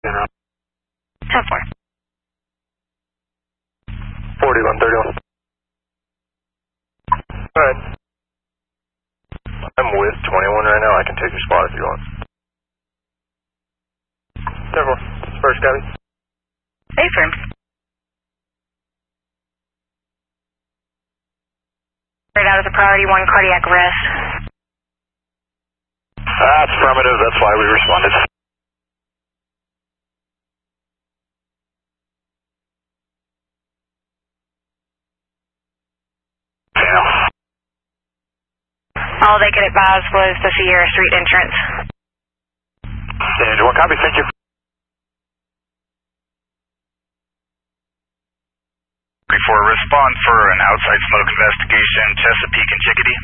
10-4. 4131. Alright. I'm with 21 right now. I can take your spot if you want. 10-4. First copy. Affirm. Right out as a priority 1 cardiac arrest. That's affirmative. That's why we responded. All they could advise was the Sierra Street entrance. Danger 1 copy. Thank you. For a response for an outside smoke investigation, Chesapeake and Chickadee.